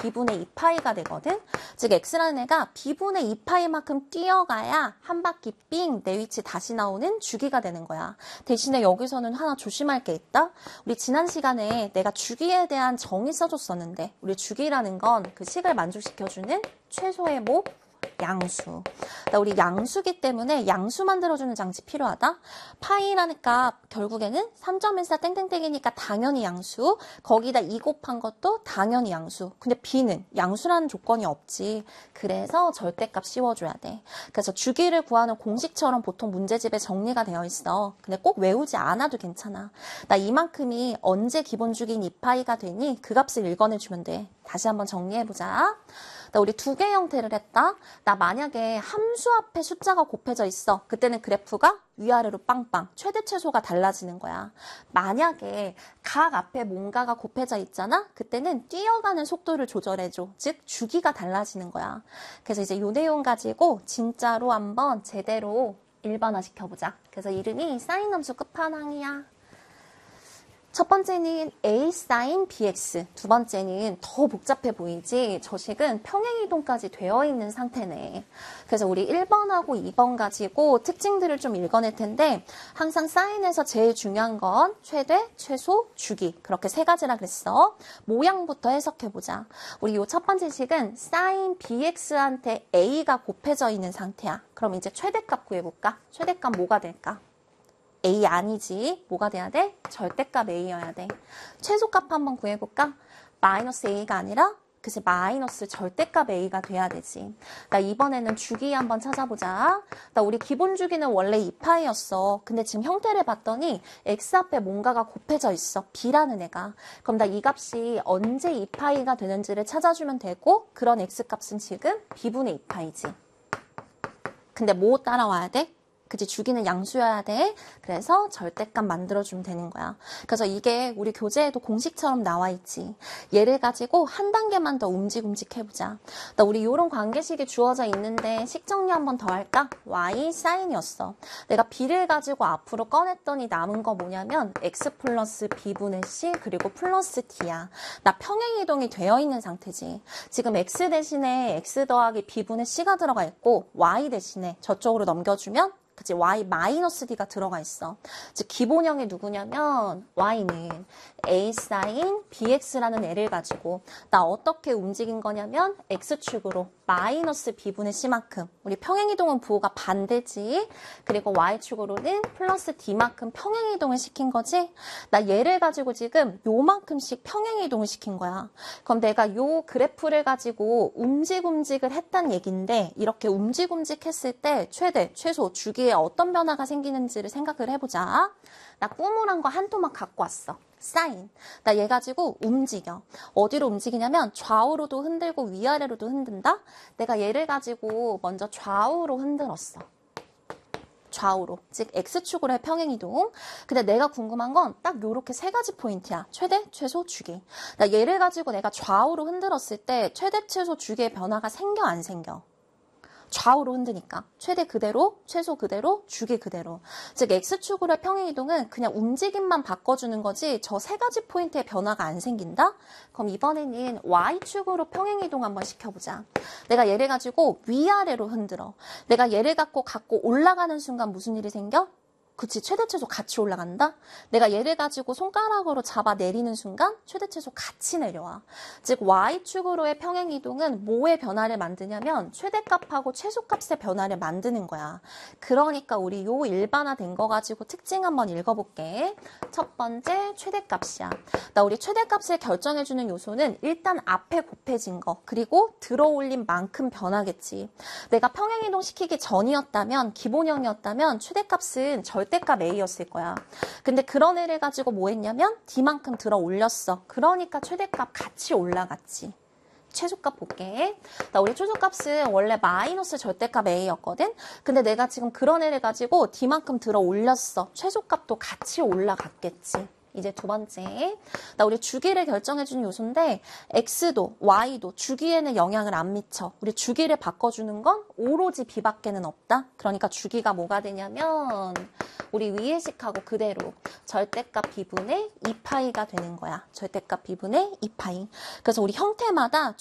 b분의 2파이가 되거든. 즉 x라는 애가 b분의 2파이만큼 뛰어가야 한 바퀴 삥 내 위치 다시 나오는 주기가 되는 거야. 대신에 여기서는 하나 조심할 게 있다. 우리 지난 시간에 내가 주기에 대한 정의 써줬었는데 우리 주기라는 건 그 식을 만족시켜주는 최소의 뭐? 양수. 우리 양수기 때문에 양수 만들어주는 장치 필요하다. 파이라는 값 결국에는 3.14 땡땡땡이니까 당연히 양수. 거기다 2 곱한 것도 당연히 양수. 근데 b는 양수라는 조건이 없지. 그래서 절대값 씌워줘야 돼. 그래서 주기를 구하는 공식처럼 보통 문제집에 정리가 되어 있어. 근데 꼭 외우지 않아도 괜찮아. 나 이만큼이 언제 기본 주기인 2파이가 되니 그 값을 읽어내주면 돼. 다시 한번 정리해보자. 우리 두 개 형태를 했다. 나 만약에 함수 앞에 숫자가 곱해져 있어. 그때는 그래프가 위아래로 빵빵 최대 최소가 달라지는 거야. 만약에 각 앞에 뭔가가 곱해져 있잖아. 그때는 뛰어가는 속도를 조절해줘. 즉 주기가 달라지는 거야. 그래서 이제 요 내용 가지고 진짜로 한번 제대로 일반화 시켜보자. 그래서 이름이 사인 함수 끝판왕이야. 첫 번째는 a sin bx, 두 번째는 더 복잡해 보이지 저 식은 평행이동까지 되어 있는 상태네. 그래서 우리 1번하고 2번 가지고 특징들을 좀 읽어낼 텐데 항상 사인에서 제일 중요한 건 최대, 최소, 주기 그렇게 세 가지라 그랬어. 모양부터 해석해보자. 우리 요 첫 번째 식은 sin bx한테 a가 곱해져 있는 상태야. 그럼 이제 최대값 구해볼까? 최대값 뭐가 될까? A 아니지. 뭐가 돼야 돼? 절대값 A여야 돼. 최소값 한번 구해볼까? 마이너스 A가 아니라 그치 마이너스 절대값 A가 돼야 되지. 나 이번에는 주기 한번 찾아보자. 나 우리 기본 주기는 원래 2파이였어. 근데 지금 형태를 봤더니 X 앞에 뭔가가 곱해져 있어. B라는 애가. 그럼 나 이 값이 언제 2파이가 되는지를 찾아주면 되고 그런 X 값은 지금 B분의 2파이지. 근데 뭐 따라와야 돼? 그치 주기는 양수여야 돼. 그래서 절대값 만들어주면 되는 거야. 그래서 이게 우리 교재에도 공식처럼 나와 있지. 얘를 가지고 한 단계만 더 움직해보자. 나 우리 이런 관계식이 주어져 있는데 식 정리 한번 더 할까? y 사인이었어. 내가 b를 가지고 앞으로 꺼냈더니 남은 거 뭐냐면 x 플러스 b분의 c 그리고 플러스 d야. 나 평행이동이 되어 있는 상태지. 지금 x 대신에 x 더하기 b분의 c가 들어가 있고 y 대신에 저쪽으로 넘겨주면 그치 y 마이너스 d가 들어가 있어. 즉 기본형이 누구냐면 y는 a sin bx라는 애를 가지고 나 어떻게 움직인 거냐면 x축으로 마이너스 b분의 c만큼 우리 평행이동은 부호가 반대지. 그리고 y축으로는 플러스 d만큼 평행이동을 시킨 거지. 나 얘를 가지고 지금 요만큼씩 평행이동을 시킨 거야. 그럼 내가 요 그래프를 가지고 움직을 했단 얘기인데 이렇게 움직했을 때 최대, 최소, 주기에 어떤 변화가 생기는지를 생각을 해보자. 나 꾸물한 거 한 토막 갖고 왔어. 사인. 나 얘 가지고 움직여. 어디로 움직이냐면 좌우로도 흔들고 위아래로도 흔든다. 내가 얘를 가지고 먼저 좌우로 흔들었어. 좌우로. 즉 X축으로의 평행이동. 근데 내가 궁금한 건 딱 요렇게 세 가지 포인트야. 최대, 최소, 주기. 나 얘를 가지고 내가 좌우로 흔들었을 때 최대, 최소, 주기의 변화가 생겨 안 생겨? 좌우로 흔드니까 최대 그대로, 최소 그대로, 주기 그대로. 즉 X축으로의 평행이동은 그냥 움직임만 바꿔주는 거지 저 세 가지 포인트의 변화가 안 생긴다? 그럼 이번에는 Y축으로 평행이동 한번 시켜보자. 내가 얘를 가지고 위아래로 흔들어. 내가 얘를 갖고 올라가는 순간 무슨 일이 생겨? 그치 최대 최소 같이 올라간다? 내가 얘를 가지고 손가락으로 잡아 내리는 순간 최대 최소 같이 내려와. 즉 Y축으로의 평행이동은 뭐의 변화를 만드냐면 최대값하고 최소값의 변화를 만드는 거야. 그러니까 우리 요 일반화된 거 가지고 특징 한번 읽어볼게. 첫 번째 최대값이야. 나 우리 최대값을 결정해주는 요소는 일단 앞에 곱해진 거 그리고 들어올린 만큼 변하겠지. 내가 평행이동 시키기 전이었다면 기본형이었다면 최대값은 절대값 A였을 거야. 근데 그런 애를 가지고 뭐 했냐면 D만큼 들어 올렸어. 그러니까 최대값 같이 올라갔지. 최소값 볼게. 나 우리 최소값은 원래 마이너스 절대값 A였거든? 근데 내가 지금 그런 애를 가지고 D만큼 들어 올렸어. 최소값도 같이 올라갔겠지. 이제 두 번째. 나 우리 주기를 결정해주는 요소인데 X도 Y도 주기에는 영향을 안 미쳐. 우리 주기를 바꿔주는 건 오로지 B밖에는 없다. 그러니까 주기가 뭐가 되냐면 우리 위의 식하고 그대로 절대값 B분의 2파이가 되는 거야. 절대값 B분의 2파이. 그래서 우리 형태마다